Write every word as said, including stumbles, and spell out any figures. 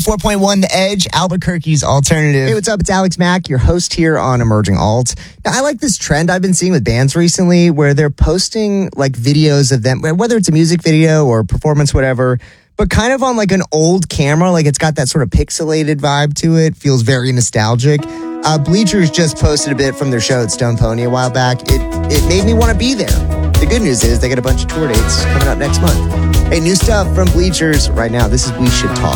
four point one The Edge, Albuquerque's alternative. Hey, what's up? It's Alex Mack, your host here on Emerging Alt. Now, I like this trend I've been seeing with bands recently where they're posting like videos of them, whether it's a music video or performance, whatever, but kind of on like an old camera. Like it's got that sort of pixelated vibe to it. Feels very nostalgic. Uh, Bleachers just posted a bit from their show at Stone Pony a while back. It it made me want to be there. The good news is they got a bunch of tour dates coming up next month. Hey, new stuff from Bleachers right now. This is We Should Talk.